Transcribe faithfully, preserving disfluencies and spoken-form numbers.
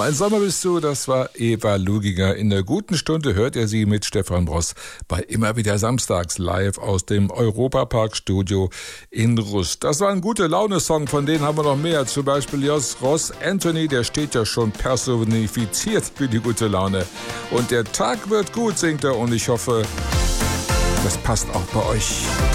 Mein Sommer bist du, das war Eva Luginger. In der guten Stunde hört ihr sie mit Stefan Bross bei Immer wieder samstags live aus dem Europapark-Studio in Rust. Das war ein Gute-Laune-Song, von denen haben wir noch mehr. Zum Beispiel Jos Ross Anthony, der steht ja schon personifiziert für die gute Laune. Und der Tag wird gut, singt er, und ich hoffe, das passt auch bei euch.